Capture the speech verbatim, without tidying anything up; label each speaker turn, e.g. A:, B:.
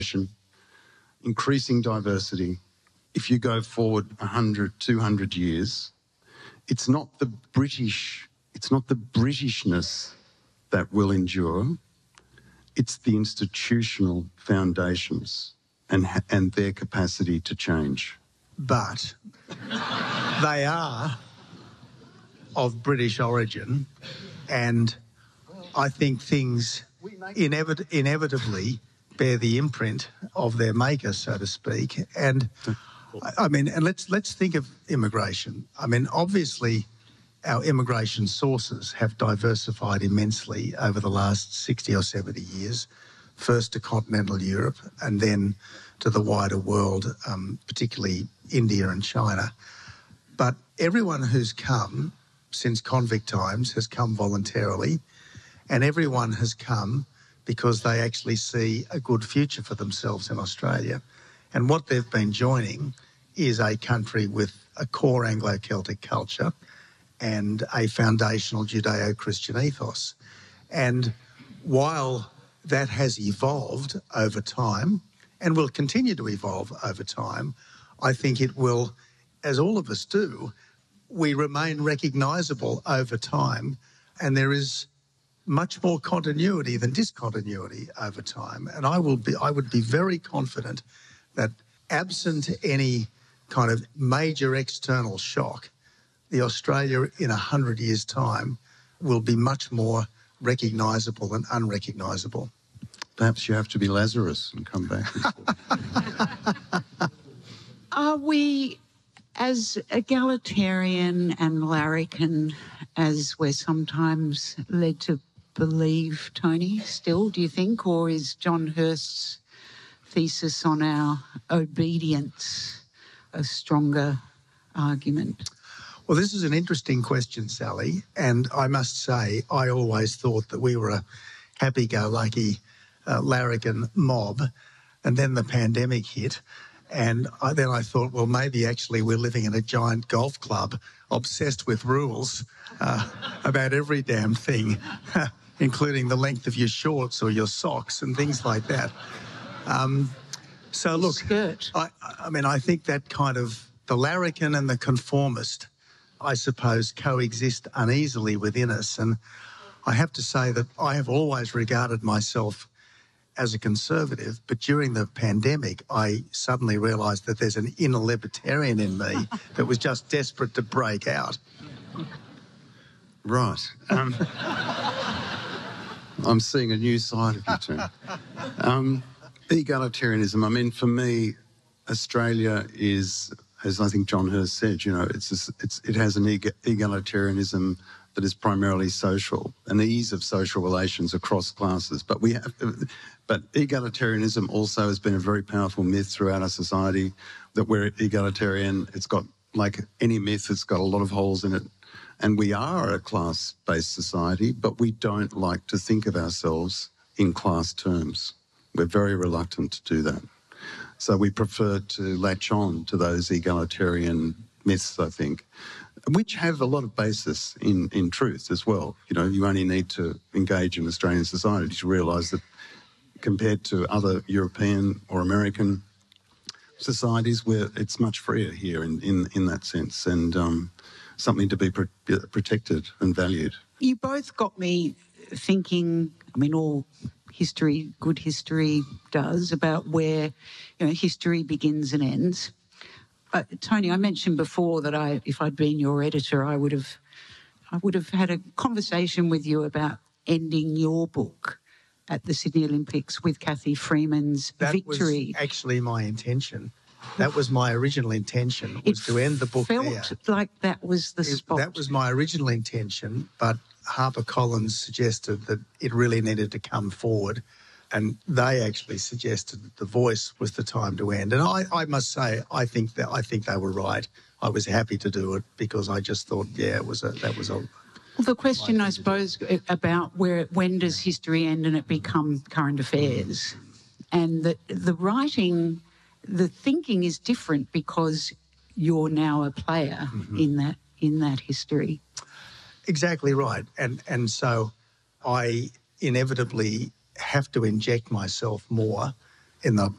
A: increasing diversity. If you go forward one hundred, two hundred years, it's not the British, it's not the Britishness that will endure. It's the institutional foundations and and their capacity to change.
B: But they are of British origin, and I think things inevit- inevitably bear the imprint of their maker, so to speak. And I mean, and let's let's think of immigration. I mean, obviously, our immigration sources have diversified immensely over the last sixty or seventy years, first to continental Europe and then to the wider world, um, particularly India and China. But everyone who's come since convict times has come voluntarily, and everyone has come because they actually see a good future for themselves in Australia. And what they've been joining is a country with a core Anglo-Celtic culture and a foundational Judeo-Christian ethos. And while that has evolved over time and will continue to evolve over time, I think it will, as all of us do, we remain recognisable over time, and there is much more continuity than discontinuity over time. And I will be, I would be very confident that absent any kind of major external shock, the Australia in a hundred years' time will be much more recognisable than unrecognisable.
A: Perhaps you have to be Lazarus and come back.
C: Are we as egalitarian and larrikin as we're sometimes led to believe, Tony, still, do you think? Or is John Hirst's thesis on our obedience a stronger argument?
B: Well, this is an interesting question, Sally, and I must say I always thought that we were a happy-go-lucky uh, larrikin mob, and then the pandemic hit, and I, then I thought, well, maybe actually we're living in a giant golf club obsessed with rules uh, about every damn thing, including the length of your shorts or your socks and things like that. Um, so, look,
C: Skirt.
B: I, I mean, I think that kind of the larrikin and the conformist, I suppose, coexist uneasily within us. And I have to say that I have always regarded myself as a conservative, but during the pandemic, I suddenly realised that there's an inner libertarian in me that was just desperate to break out.
A: Right. Um, I'm seeing a new side of you two. Um, egalitarianism, I mean, for me, Australia is, as I think John Hirst said, you know, it's, a, it's it has an egalitarianism that is primarily social, an ease of social relations across classes. But we have, but egalitarianism also has been a very powerful myth throughout our society. That we're egalitarian, it's got, like any myth, it's got a lot of holes in it. And we are a class-based society, but we don't like to think of ourselves in class terms. We're very reluctant to do that. So we prefer to latch on to those egalitarian myths, I think, which have a lot of basis in, in truth as well. You know, you only need to engage in Australian society to realise that compared to other European or American societies, where it's much freer here in, in, in that sense, and um, something to be pro- protected and valued.
C: You both got me thinking, I mean, all history, good history does, about where, you know, history begins and ends. Uh, Tony, I mentioned before that I, if I'd been your editor, I would have, I would have had a conversation with you about ending your book at the Sydney Olympics with Cathy Freeman's
B: that
C: victory.
B: Was actually my intention. That was my original intention, was
C: it
B: to end the book
C: felt
B: there.
C: like that was the
B: it,
C: spot.
B: That was my original intention, but HarperCollins suggested that it really needed to come forward, and they actually suggested that The Voice was the time to end. And I, I must say, I think that I think they were right. I was happy to do it because I just thought, yeah, it was a that was a.
C: Well, the question, I suppose, about where when does history end and it become current affairs, and that the writing, the thinking is different because you're now a player mm-hmm. in that in that history.
B: Exactly right, and and so I inevitably have to inject myself more in the